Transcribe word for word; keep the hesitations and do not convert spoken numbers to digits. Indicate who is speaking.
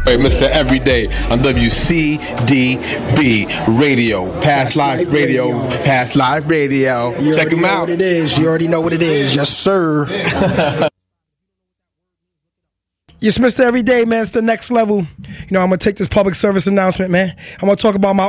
Speaker 1: Hey, Mister Everyday on W C D B Radio, Past, Past Live, Live Radio, Radio, Past Live Radio.
Speaker 2: You
Speaker 1: Check him
Speaker 2: know
Speaker 1: out.
Speaker 2: What it is. You already know what it is. Yes, sir. It's Mister Everyday, man. It's the next level. You know, I'm going to take this public service announcement, man. I'm going to talk about my